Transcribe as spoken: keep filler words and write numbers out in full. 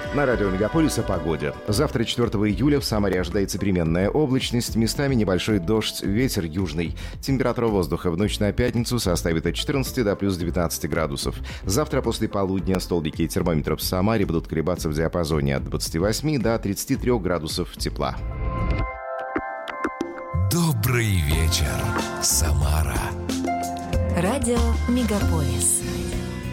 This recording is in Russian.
На радио «Мегаполис» о погоде. Завтра, четвёртого июля, в Самаре ожидается переменная облачность, местами небольшой дождь, ветер южный. Температура воздуха в ночь на пятницу составит от четырнадцати до плюс девятнадцати градусов. Завтра после полудня столбики термометров в Самаре будут колебаться в диапазоне от двадцати восьми до тридцати трёх градусов тепла. Добрый вечер, Самара. Радио «Мегаполис».